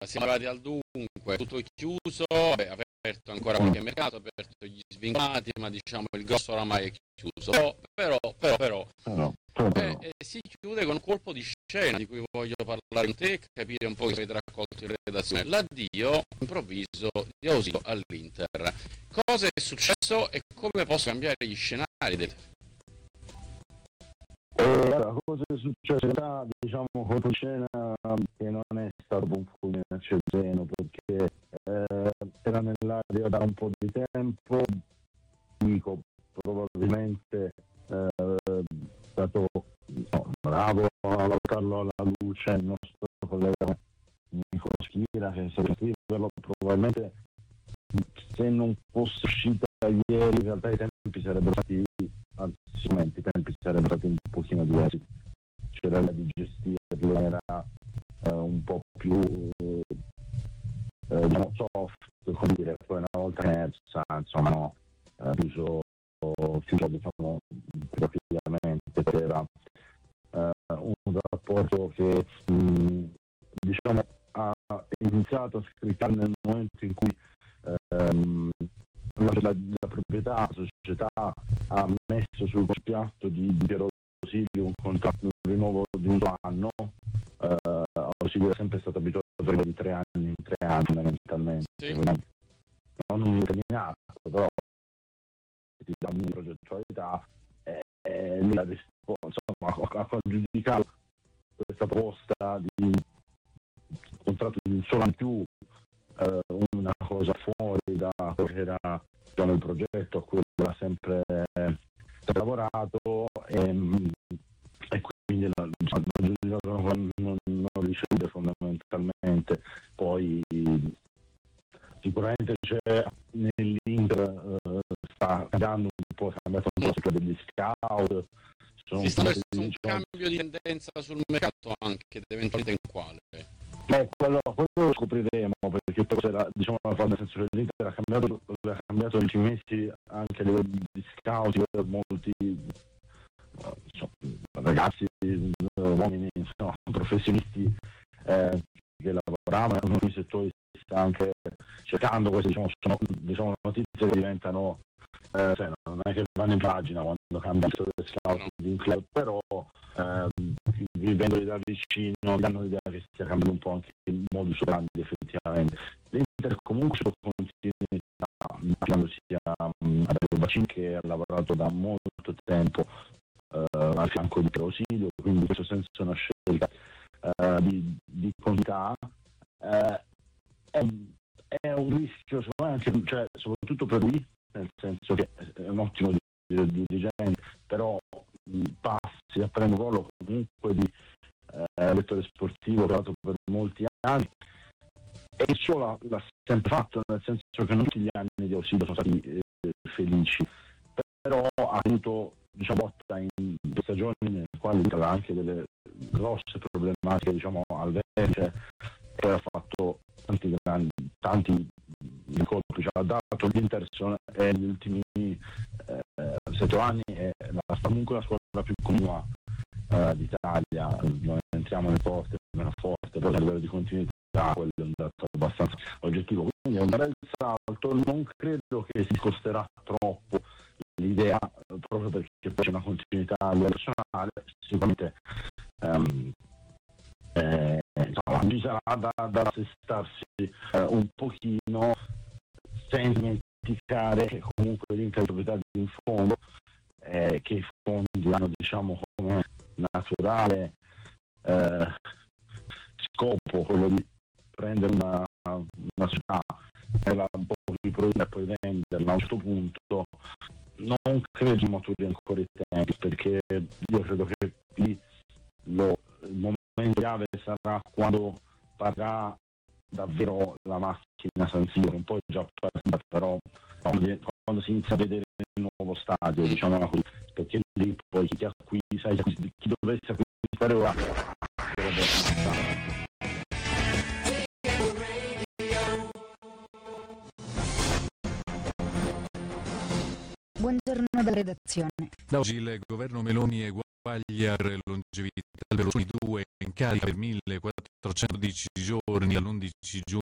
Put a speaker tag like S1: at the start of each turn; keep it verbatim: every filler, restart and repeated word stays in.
S1: siamo arrivati al dunque, tutto è chiuso, beh, aperto ancora qualche mercato, aperto gli svincolati, ma diciamo il grosso oramai è chiuso. Però, però, però, però,
S2: però, però, però.
S1: eh, eh, si chiude con un colpo di scena di cui voglio parlare con te, capire un po' che avete raccolto in redazione. L'addio improvviso di Ausilio all'Inter. Cosa è successo e come posso cambiare gli scenari del...
S2: Eh, allora, cosa è successo? In realtà, diciamo, colpo di scena che non è stato un fulmine a ciel sereno, perché eh, era nell'aria da un po' di tempo, dico, probabilmente eh, è stato no, bravo a valutarlo alla luce il nostro collega Nicola Schira, che è stato a scriverlo, probabilmente se non fosse uscita ieri in realtà i tempi sarebbero stati sicuramente i tempi sarebbero stati un pochino diversi, c'era da gestirlo, era eh, un po' più eh, diciamo soft, come dire, poi una volta emersa insomma no, eh, chiuso, chiuso diciamo praticamente era eh, un rapporto che mh, diciamo ha iniziato a scrittare nel momento in cui ehm, la, la proprietà, la società ha messo sul piatto di, di Piero Ausilio un contratto, un rinnovo di un anno. eh, Ausilio è sempre stato abituato a prendere di tre anni in tre anni fondamentalmente,
S1: Sì.
S2: non un terminato, però ti dà una progettualità e eh, lui ha insomma ha giudicato questa proposta di contratto di un solo anno in più eh, una cosa fuori da quello che era diciamo, il progetto a cui aveva sempre, eh, sempre lavorato e, e quindi la, diciamo, non, non, non riceve fondamentalmente. Poi sicuramente c'è nell'Inter eh, sta cambiando un po', cambiato un po' la struttura degli scout.
S1: Si sta verso un cambio di tendenza sul mercato anche, ed eventualmente in quale?
S2: Beh, quello, quello lo scopriremo, perché poi era, diciamo, la nel senso che l'Inter ha cambiato, ha cambiato negli ultimi mesi anche a livello di scout, molti insomma, ragazzi, uomini, insomma, professionisti eh, che lavoravano in alcuni settori, sta anche cercando queste, diciamo, sono, diciamo, notizie che diventano eh, cioè, non è che vanno in pagina quando cambia il scout di un club, però eh, vivendoli da vicino danno l'idea che stia cambiando un po' anche il modus operandi effettivamente. L'Inter comunque sulla continuità, quando sia Dario Bacin che ha lavorato da molto tempo eh, al fianco di Ausilio, quindi in questo senso è una scelta eh, di, di continuità. Eh, è, è un rischio anche, cioè, soprattutto per lui, nel senso che è un ottimo dirigente, però passi a prendere un ruolo comunque di eh, lettore sportivo che ha fatto per molti anni e il suo l'ha, l'ha sempre fatto, nel senso che non tutti gli anni di Ausilio sono stati eh, felici, però ha avuto, diciamo, botta in due stagioni nelle quali aveva anche delle grosse problematiche, diciamo, al vertice, poi ha fatto tanti grandi tanti colpi, cioè, ha dato l'Inter e negli ultimi eh, sette anni è la, comunque la squadra più continua eh, d'Italia. Noi entriamo nel forte, meno forte, però a livello di continuità quello è un dato abbastanza oggettivo, quindi è un bel salto. Non credo che si costerà troppo l'idea, proprio perché poi c'è una continuità a livello personale, sicuramente um, eh, insomma, ci sarà da, da assestarsi eh, un pochino, senza dimenticare che comunque l'Inter è proprietà di un fondo, eh, che i fondi hanno, diciamo, come naturale eh, scopo quello di prendere una, una società, farla un po' più produrre e poi venderla. A un certo punto non credo maturi ancora i tempi, perché io credo che lì lo, il momento chiave sarà quando parrà davvero la macchina San Siro, un po' già partita, però quando, quando si inizia a vedere il nuovo stadio, diciamo così, perché lì poi chi acquista, chi dovesse acquistare ora dovrebbe acquistare.
S3: Buongiorno dalla redazione.
S4: Da oggi il governo Meloni è
S3: Quagliar, longevità del Berlusconi due, in carica per millequattrocentododici giorni dall'undici giugno